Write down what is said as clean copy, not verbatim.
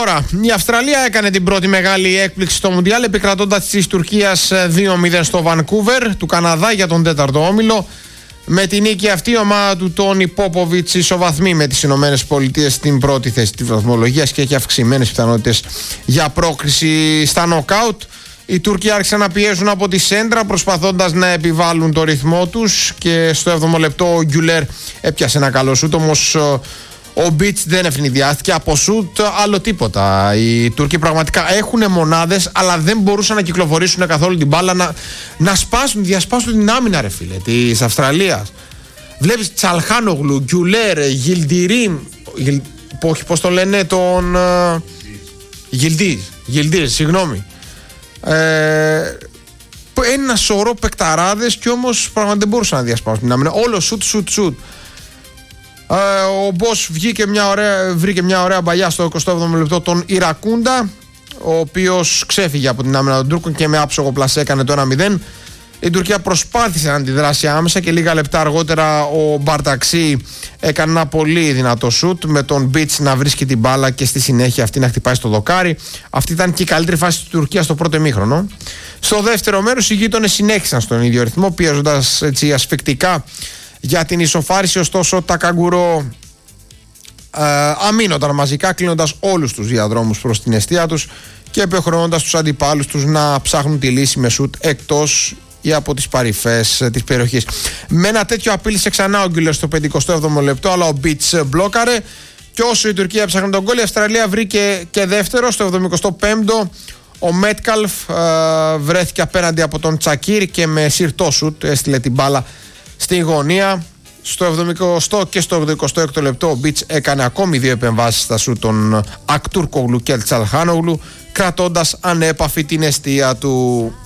Τώρα, η Αυστραλία έκανε την πρώτη μεγάλη έκπληξη στο Μουντιάλ, επικρατώντας της Τουρκίας 2-0 στο Βανκούβερ του Καναδά για τον 4ο όμιλο. Με την νίκη αυτή η ομάδα του Τόνι Πόποβιτς ισοβαθμεί με τις Ηνωμένες Πολιτείες στην πρώτη θέση της βαθμολογίας και έχει αυξημένες πιθανότητες για πρόκριση στα νοκάουτ. Οι Τούρκοι άρχισαν να πιέζουν από τη σέντρα προσπαθώντας να επιβάλλουν το ρυθμό τους και στο 7ο λεπτό ο Γκιουλέρ έπιασε ένα καλό σούτ, όμως ο Μπιτς δεν ευνηδιάστηκε από σούτ, άλλο τίποτα. Οι Τούρκοι πραγματικά έχουν μονάδες, αλλά δεν μπορούσαν να κυκλοφορήσουν καθόλου την μπάλα, να διασπάσουν την άμυνα, ρε φίλε, της Αυστραλίας. Βλέπεις Τσαλχάνογλου, Γκιουλέρ, Γιλντιρίμ, πώς το λένε, τον Γιλντίζ, συγγνώμη. Ένα σωρό παικταράδες και όμως πραγματικά δεν μπορούσαν να διασπάσουν την άμυνα. Όλο σούτ. Ο Μπος βρήκε μια ωραία μπαλιά στο 27ο λεπτό τον Ιρακούντα, ο οποίος ξέφυγε από την άμυνα των Τούρκων και με άψογο πλασέ έκανε το 1-0. Η Τουρκία προσπάθησε να αντιδράσει άμεσα και λίγα λεπτά αργότερα ο Μπαρταξί έκανε ένα πολύ δυνατό σούτ με τον Μπιτς να βρίσκει την μπάλα και στη συνέχεια αυτή να χτυπάει στο δοκάρι. Αυτή ήταν και η καλύτερη φάση της Τουρκίας στο πρώτο ημίχρονο. Στο δεύτερο μέρος οι γείτονες συνέχισαν στον ίδιο ρυθμό, πιέζοντας έτσι ασφικτικά για την ισοφάριση, ωστόσο τα καγκουρό αμήνονταν μαζικά, κλείνοντας όλους τους διαδρόμους προς την εστία τους και επιχρεώνοντας τους αντιπάλους τους να ψάχνουν τη λύση με σούτ εκτός ή από τις παρυφές της περιοχής. Με ένα τέτοιο απείλησε ξανά ο Γκιουλέρ στο 57ο λεπτό, αλλά ο Μπιτς μπλόκαρε και όσο η Τουρκία έψαχνε τον γκολ, η Αυστραλία βρήκε και δεύτερο στο 75ο. Ο Μέτκαλφ βρέθηκε απέναντι από τον Τσακίρ και με συρτό σούτ έστειλε την μπάλα στη γωνία. Στο 70ο και στο 86ο λεπτό ο Μπιτς έκανε ακόμη δύο επεμβάσεις στα σούτ των Ακτούρκογλου και Τσαλχάνογλου, κρατώντας ανέπαφη την εστία του.